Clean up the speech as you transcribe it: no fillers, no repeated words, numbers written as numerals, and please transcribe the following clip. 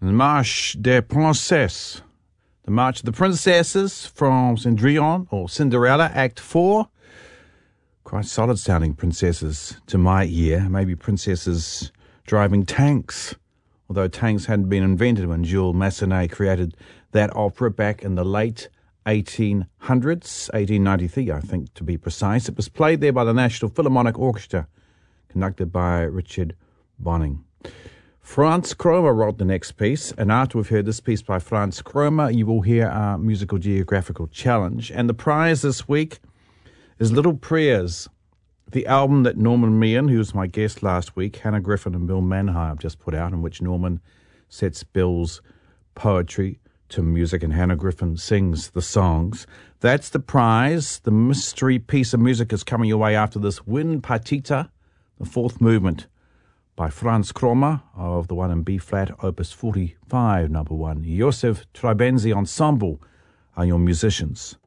Marche des Princesses, the March of the Princesses from Cendrillon, or Cinderella, Act 4. Quite solid-sounding princesses to my ear. Maybe princesses driving tanks, although tanks hadn't been invented when Jules Massenet created that opera back in the late 1800s, 1893, I think, to be precise. It was played there by the National Philharmonic Orchestra, conducted by Richard Bonning. Franz Kromer wrote the next piece, and after we've heard this piece by Franz Kromer, you will hear our musical geographical challenge. And the prize this week is Little Prayers, the album that Norman Meehan, who was my guest last week, Hannah Griffin and Bill Manhire have just put out, in which Norman sets Bill's poetry to music and Hannah Griffin sings the songs. That's the prize. The mystery piece of music is coming your way after this. Wind Partita, the fourth movement by Franz Kromer of the one in B-flat, Opus 45, number 1. Josef Tribenzi Ensemble are your musicians.